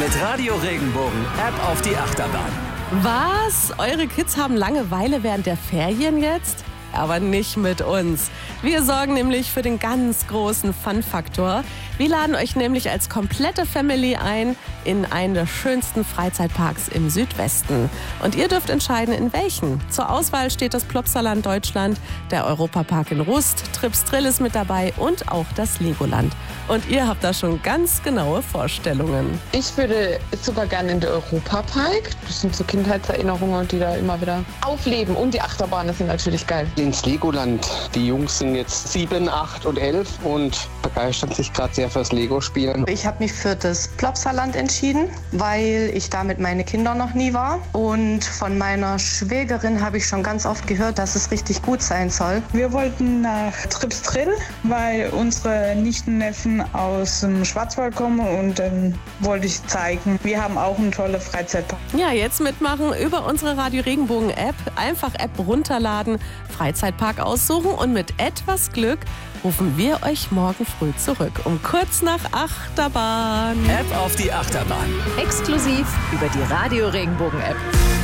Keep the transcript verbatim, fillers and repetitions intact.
Mit Radio Regenbogen App auf die Achterbahn. Was? Eure Kids haben Langeweile während der Ferien jetzt? Aber nicht mit uns. Wir sorgen nämlich für den ganz großen Fun-Faktor. Wir laden euch nämlich als komplette Family ein in einen der schönsten Freizeitparks im Südwesten. Und ihr dürft entscheiden, in welchen. Zur Auswahl steht das Plopsaland Deutschland, der Europapark in Rust, Trips Drill ist mit dabei und auch das Legoland. Und ihr habt da schon ganz genaue Vorstellungen. Ich würde sogar gerne in den Europapark. Das sind so Kindheitserinnerungen, die da immer wieder aufleben. Und die Achterbahnen sind natürlich geil. Ins Legoland. Die Jungs sind jetzt sieben, acht und elf und begeistern sich gerade sehr fürs Lego-Spielen. Ich habe mich für das Plopsaland entschieden, weil ich da mit meinen Kindern noch nie war. Und von meiner Schwägerin habe ich schon ganz oft gehört, dass es richtig gut sein soll. Wir wollten nach Trips Drill, weil unsere Nichten, Neffen aus dem Schwarzwald kommen und dann wollte ich zeigen, wir haben auch einen tollen Freizeitpark. Ja, jetzt mitmachen über unsere Radio Regenbogen App. Einfach App runterladen, Freizeitpark aussuchen und mit etwas Glück rufen wir euch morgen früh zurück. Um kurz nach Achterbahn. App auf die Achterbahn. Exklusiv über die Radio Regenbogen App.